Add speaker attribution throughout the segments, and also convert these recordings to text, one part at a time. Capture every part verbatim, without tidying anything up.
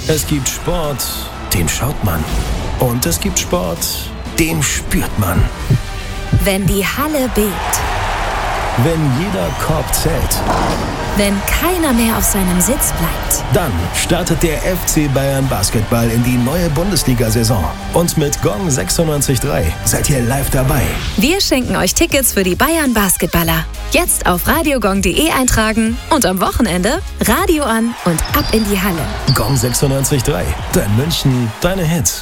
Speaker 1: Es gibt Sport, den schaut man. Und es gibt Sport, den spürt man.
Speaker 2: Wenn die Halle bebt.
Speaker 1: Wenn jeder Korb zählt.
Speaker 2: Wenn keiner mehr auf seinem Sitz bleibt.
Speaker 1: Dann startet der F C Bayern Basketball in die neue Bundesliga-Saison. Und mit Gong sechsundneunzig Komma drei seid ihr live dabei.
Speaker 2: Wir schenken euch Tickets für die Bayern Basketballer. Jetzt auf radiogong punkt de eintragen und am Wochenende Radio an und ab in die Halle.
Speaker 1: Gong sechsundneunzig Komma drei. Dein München, deine Hits.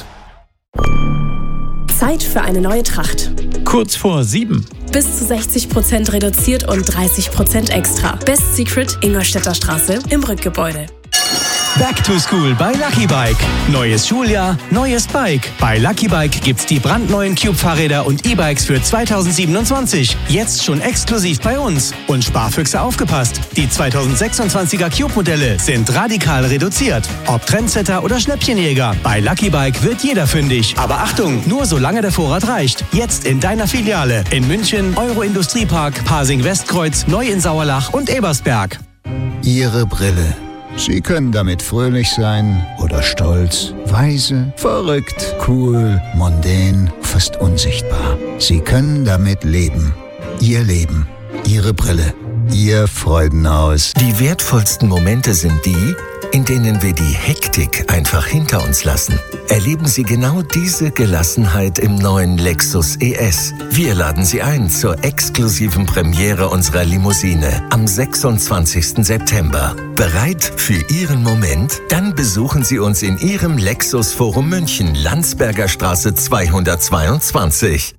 Speaker 3: Zeit für eine neue Tracht.
Speaker 4: Kurz vor sieben.
Speaker 3: Bis zu sechzig Prozent reduziert und dreißig Prozent extra. Best Secret, Ingolstädter Straße im Rückgebäude.
Speaker 5: Back to School bei Lucky Bike. Neues Schuljahr, neues Bike. Bei Lucky Bike gibt's die brandneuen Cube-Fahrräder und E-Bikes für zweitausendsiebenundzwanzig. Jetzt schon exklusiv bei uns. Und Sparfüchse aufgepasst. Die zweitausendsechsundzwanziger Cube-Modelle sind radikal reduziert. Ob Trendsetter oder Schnäppchenjäger. Bei Lucky Bike wird jeder fündig. Aber Achtung, nur solange der Vorrat reicht. Jetzt in deiner Filiale. In München, Euro-Industriepark, Pasing-Westkreuz, Neu in Sauerlach und Ebersberg.
Speaker 6: Ihre Brille. Sie können damit fröhlich sein oder stolz, weise, verrückt, cool, mondän, fast unsichtbar. Sie können damit leben. Ihr Leben. Ihre Brille. Ihr Freudenhaus.
Speaker 7: Die wertvollsten Momente sind die, in denen wir die Hektik einfach hinter uns lassen. Erleben Sie genau diese Gelassenheit im neuen Lexus E S. Wir laden Sie ein zur exklusiven Premiere unserer Limousine am sechsundzwanzigsten September. Bereit für Ihren Moment? Dann besuchen Sie uns in Ihrem Lexus Forum München, Landsberger Straße zweihundertzweiundzwanzig.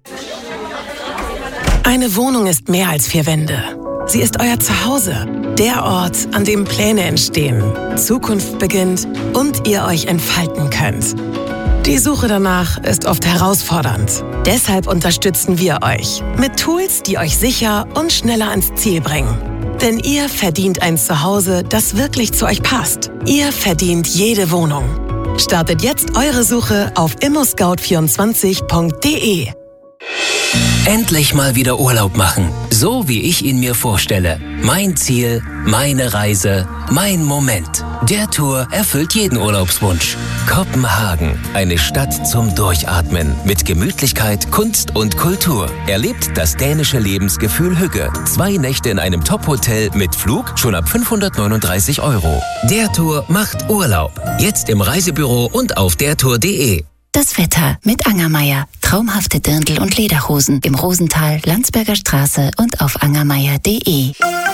Speaker 8: Eine Wohnung ist mehr als vier Wände. Sie ist euer Zuhause, der Ort, an dem Pläne entstehen, Zukunft beginnt und ihr euch entfalten könnt. Die Suche danach ist oft herausfordernd. Deshalb unterstützen wir euch mit Tools, die euch sicher und schneller ans Ziel bringen. Denn ihr verdient ein Zuhause, das wirklich zu euch passt. Ihr verdient jede Wohnung. Startet jetzt eure Suche auf immo scout vierundzwanzig punkt de.
Speaker 9: Endlich mal wieder Urlaub machen, so wie ich ihn mir vorstelle. Mein Ziel, meine Reise, mein Moment. Der Tour erfüllt jeden Urlaubswunsch. Kopenhagen, eine Stadt zum Durchatmen. Mit Gemütlichkeit, Kunst und Kultur. Erlebt das dänische Lebensgefühl Hügge. Zwei Nächte in einem Top-Hotel mit Flug schon ab fünfhundertneununddreißig Euro. Der Tour macht Urlaub. Jetzt im Reisebüro und auf dertour punkt de.
Speaker 10: Das Wetter mit Angermeier. Traumhafte Dirndl und Lederhosen im Rosental, Landsberger Straße und auf angermeier punkt de.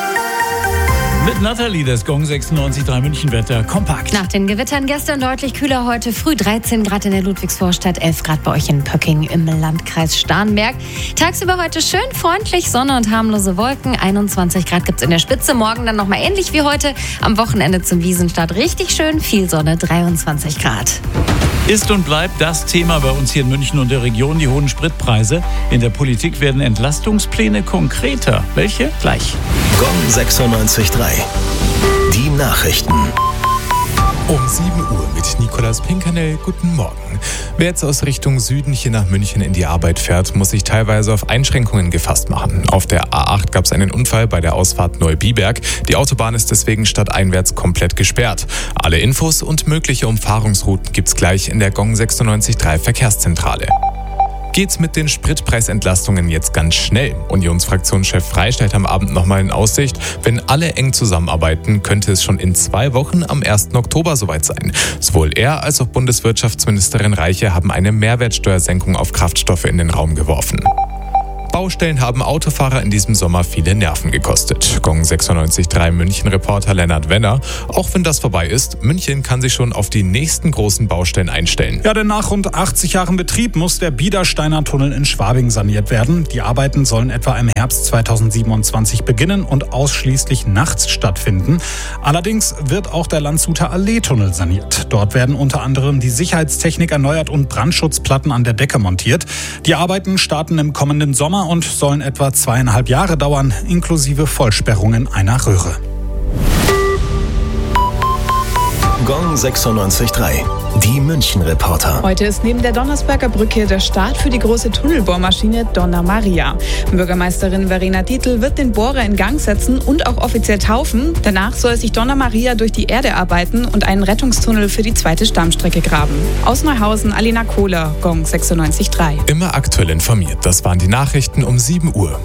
Speaker 4: Mit Nathalie, das Gong sechsundneunzig Komma drei Münchenwetter kompakt.
Speaker 11: Nach den Gewittern gestern deutlich kühler, heute früh dreizehn Grad in der Ludwigsvorstadt, elf Grad bei euch in Pöcking im Landkreis Starnberg. Tagsüber heute schön freundlich, Sonne und harmlose Wolken. einundzwanzig Grad gibt's in der Spitze, morgen dann nochmal ähnlich wie heute. Am Wochenende zum Wiesenstart richtig schön, viel Sonne, dreiundzwanzig Grad.
Speaker 4: Ist und bleibt das Thema bei uns hier in München und der Region, die hohen Spritpreise. In der Politik werden Entlastungspläne konkreter. Welche? Gleich.
Speaker 1: Gong sechsundneunzig Komma drei. Die Nachrichten.
Speaker 12: Um sieben Uhr mit Nikolaus Pinkernell. Guten Morgen. Wer jetzt aus Richtung Süden hier nach München in die Arbeit fährt, muss sich teilweise auf Einschränkungen gefasst machen. Auf der A acht gab es einen Unfall bei der Ausfahrt Neubiberg. Die Autobahn ist deswegen stadteinwärts komplett gesperrt. Alle Infos und mögliche Umfahrungsrouten gibt's gleich in der Gong sechsundneunzig Komma drei Verkehrszentrale. Geht's mit den Spritpreisentlastungen jetzt ganz schnell? Unionsfraktionschef Frey stellt am Abend nochmal in Aussicht, wenn alle eng zusammenarbeiten, könnte es schon in zwei Wochen am ersten Oktober soweit sein. Sowohl er als auch Bundeswirtschaftsministerin Reiche haben eine Mehrwertsteuersenkung auf Kraftstoffe in den Raum geworfen. Baustellen haben Autofahrer in diesem Sommer viele Nerven gekostet. Gong sechsundneunzig Komma drei München-Reporter Lennart Wenner. Auch wenn das vorbei ist, München kann sich schon auf die nächsten großen Baustellen einstellen.
Speaker 13: Ja, denn nach rund achtzig Jahren Betrieb muss der Biedersteiner Tunnel in Schwabing saniert werden. Die Arbeiten sollen etwa im Herbst zweitausendsiebenundzwanzig beginnen und ausschließlich nachts stattfinden. Allerdings wird auch der Landshuter Allee-Tunnel saniert. Dort werden unter anderem die Sicherheitstechnik erneuert und Brandschutzplatten an der Decke montiert. Die Arbeiten starten im kommenden Sommer und sollen etwa zweieinhalb Jahre dauern, inklusive Vollsperrungen einer Röhre.
Speaker 1: Gong sechsundneunzig Komma drei. Die München-Reporter.
Speaker 14: Heute ist neben der Donnersberger Brücke der Start für die große Tunnelbohrmaschine Donna Maria. Bürgermeisterin Verena Dietl wird den Bohrer in Gang setzen und auch offiziell taufen. Danach soll sich Donna Maria durch die Erde arbeiten und einen Rettungstunnel für die zweite Stammstrecke graben. Aus Neuhausen, Alina Kohler, Gong sechsundneunzig Komma drei.
Speaker 12: Immer aktuell informiert. Das waren die Nachrichten um sieben Uhr.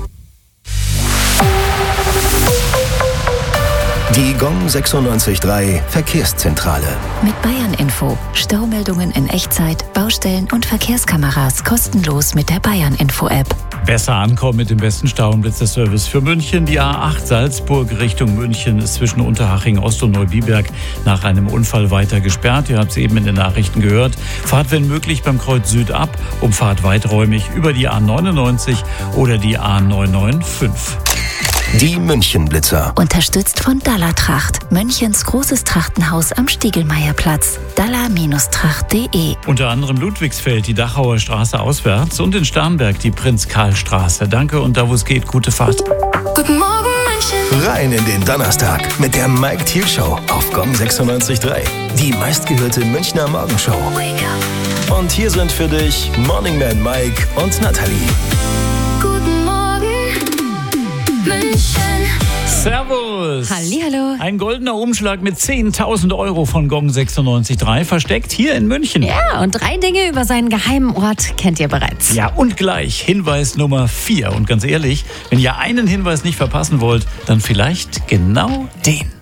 Speaker 1: Die Gong sechsundneunzig Komma drei Verkehrszentrale.
Speaker 10: Mit Bayern Info. Staumeldungen in Echtzeit, Baustellen und Verkehrskameras kostenlos mit der Bayern Info App.
Speaker 4: Besser ankommen mit dem besten Stau- und Blitzerservice für München. Die A acht Salzburg Richtung München ist zwischen Unterhaching Ost und Neubiberg nach einem Unfall weiter gesperrt. Ihr habt es eben in den Nachrichten gehört. Fahrt, wenn möglich, beim Kreuz Süd ab. Umfahrt weiträumig über die A neunundneunzig oder die A neunhunderfünfundneunzig.
Speaker 1: Die München-Blitzer.
Speaker 10: Unterstützt von Dalla Tracht. Münchens großes Trachtenhaus am Stiegelmeierplatz. dalla Tracht punkt de.
Speaker 4: Unter anderem Ludwigsfeld, die Dachauer Straße auswärts und in Starnberg die Prinz-Karl-Straße. Danke und da, wo es geht, gute Fahrt.
Speaker 2: Guten Morgen, München.
Speaker 1: Rein in den Donnerstag mit der Mike Thiel Show auf Gong sechsundneunzig Komma drei. Die meistgehörte Münchner Morgenshow. Und hier sind für dich Morning Man Mike und Nathalie.
Speaker 2: Guten Morgen, München.
Speaker 4: Servus.
Speaker 11: Hallihallo.
Speaker 4: Ein goldener Umschlag mit zehntausend Euro von Gong sechsundneunzig Komma drei versteckt hier in München.
Speaker 11: Ja, und drei Dinge über seinen geheimen Ort kennt ihr bereits.
Speaker 4: Ja, und gleich Hinweis Nummer vier. Und ganz ehrlich, wenn ihr einen Hinweis nicht verpassen wollt, dann vielleicht genau den.